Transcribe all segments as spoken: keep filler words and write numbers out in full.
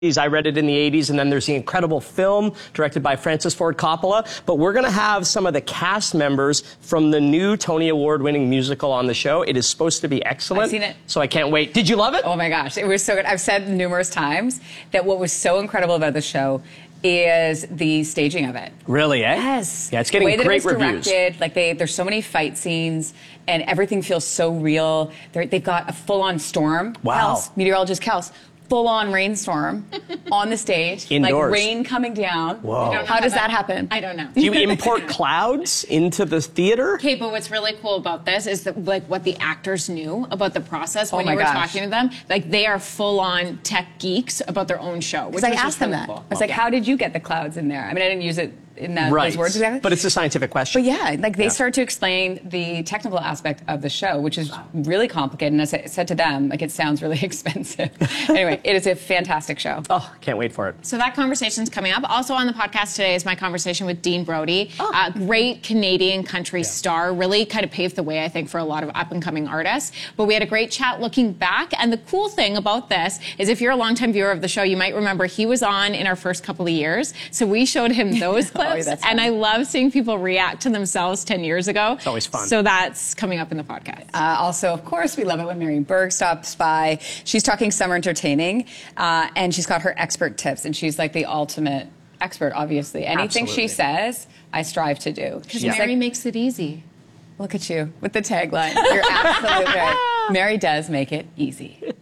I read it in the eighties, and then there's the incredible film directed by Francis Ford Coppola. But we're going to have some of the cast members from the new Tony Award-winning musical on the show. It is supposed to be excellent. I've seen it. So I can't wait. Did you love it? Oh my gosh, it was so good. I've said numerous times that what was so incredible about the show is the staging of it. Really, eh? Yes. Yeah, it's getting the way that great it was reviews. Directed, like they, there's so many fight scenes, and everything feels so real. They're, they've got a full-on storm. Wow. Kels, meteorologist Kels. Full-on rainstorm on the stage. Indoors. Like rain coming down. Whoa. How does that happen? I don't know. Do you import clouds into the theater? Okay, but what's really cool about this is that, like, what the actors knew about the process when Oh my you were gosh. talking to them. Like, they are full-on tech geeks about their own show. Which Because I was asked just them really that. cool. I was like, how did you get the clouds in there? I mean, I didn't use it in that, Right. those words exactly. But it's a scientific question. But yeah, like they Yeah. start to explain the technical aspect of the show, which is really complicated. And as I said to them, like it sounds really expensive. Anyway, it is a fantastic show. Oh, can't wait for it. So that conversation's coming up. Also on the podcast today is my conversation with Dean Brody, Oh. a great Canadian country star, really kind of paved the way, I think, for a lot of up-and-coming artists. But we had a great chat looking back, and the cool thing about this is if you're a longtime viewer of the show, you might remember he was on in our first couple of years. So we showed him those clips, that's and fun. I love seeing people react to themselves ten years ago. It's always fun. So that's coming up in the podcast. Uh, also, of course, we love it when Marion Berg stops by. She's talking summer entertaining, uh, and she's got her expert tips, and she's like the ultimate expert, obviously. Anything Absolutely. she says, I strive to do. Because She's Mary like, makes it easy. look at you with the tagline. You're absolutely right. Mary does make it easy.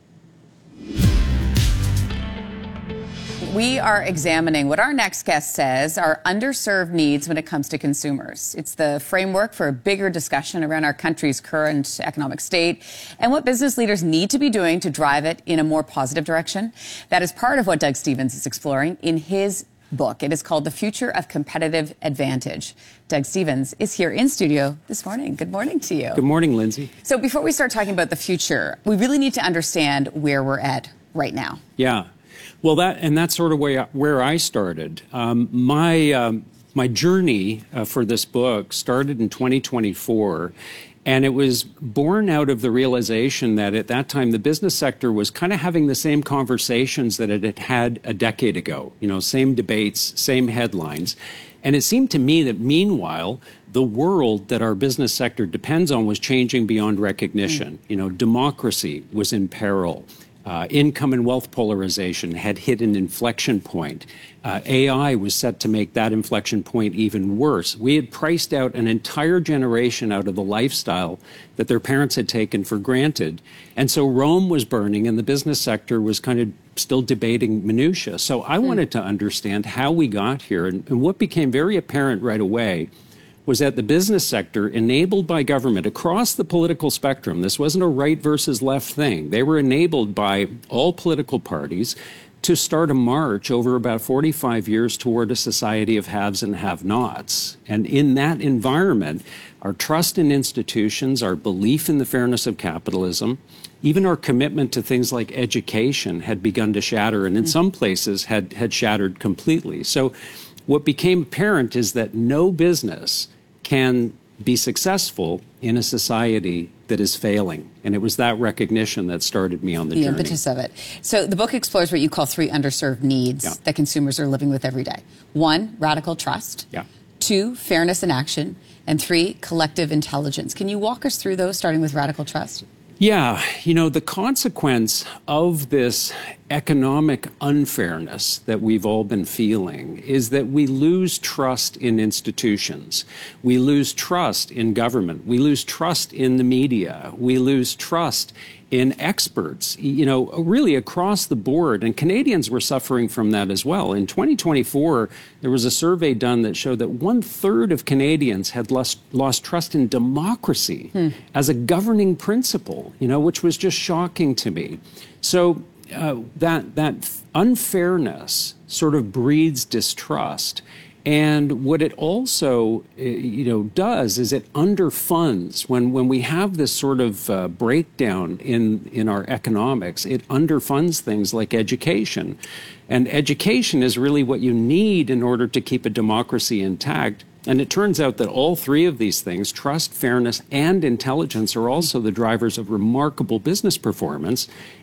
We are examining what our next guest says are underserved needs when it comes to consumers. It's the framework for a bigger discussion around our country's current economic state and what business leaders need to be doing to drive it in a more positive direction. That is part of what Doug Stephens is exploring in his book. It is called The Future of Competitive Advantage. Doug Stephens is here in studio this morning. Good morning to you. Good morning, Lindsay. So before we start talking about the future, we really need to understand where we're at right now. Yeah. Well, that and that's sort of where, where I started. Um, my um, my journey uh, for this book started in twenty twenty-four, and it was born out of the realization that at that time the business sector was kind of having the same conversations that it had had a decade ago. You know, same debates, same headlines. And it seemed to me that meanwhile, the world that our business sector depends on was changing beyond recognition. Mm. You know, democracy was in peril. Uh, income and wealth polarization had hit an inflection point. Uh, A I was set to make that inflection point even worse. We had priced out an entire generation out of the lifestyle that their parents had taken for granted. And so Rome was burning and the business sector was kind of still debating minutia. So I mm. wanted to understand how we got here. And, and what became very apparent right away was that the business sector, enabled by government across the political spectrum, this wasn't a right versus left thing. They were enabled by all political parties to start a march over about forty-five years toward a society of haves and have-nots. And in that environment, our trust in institutions, our belief in the fairness of capitalism, even our commitment to things like education had begun to shatter, and in some places had, had shattered completely. So what became apparent is that no business can be successful in a society that is failing. And it was that recognition that started me on the, the journey. The impetus of it. So the book explores what you call three underserved needs yeah. that consumers are living with every day. One, radical trust. Yeah. Two, fairness in action. And three, collective intelligence. Can you walk us through those, starting with radical trust? Yeah, you know, the consequence of this economic unfairness that we've all been feeling is that we lose trust in institutions. We lose trust in government. We lose trust in the media. We lose trust in experts, you know, really across the board. And Canadians were suffering from that as well. In twenty twenty-four, there was a survey done that showed that one third of Canadians had lost, lost trust in democracy hmm. as a governing principle, you know, which was just shocking to me. So uh, that, that unfairness sort of breeds distrust. And what it also, you know, does is it underfunds. When when we have this sort of uh, breakdown in in our economics, it underfunds things like education, and education is really what you need in order to keep a democracy intact. And it turns out that all three of these things, trust, fairness, and intelligence, are also the drivers of remarkable business performance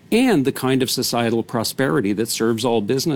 and the kind of societal prosperity that serves all business.